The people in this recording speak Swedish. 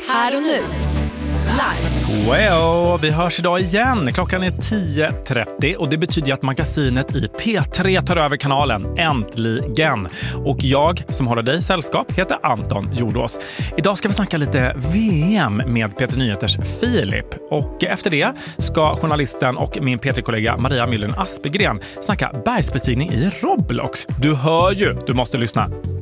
Här och nu. Live. Well, vi hörs idag igen. Klockan är 10:30 och det betyder att magasinet i P3 tar över kanalen. Äntligen. Och jag som håller dig sällskap heter Anton Jordås. Idag ska vi snacka lite VM med P3 Nyheters Filip. Och efter det ska journalisten och min P3-kollega Maria Myllen Aspegren snacka bergsbestigning i Roblox. Du hör ju, du måste lyssna.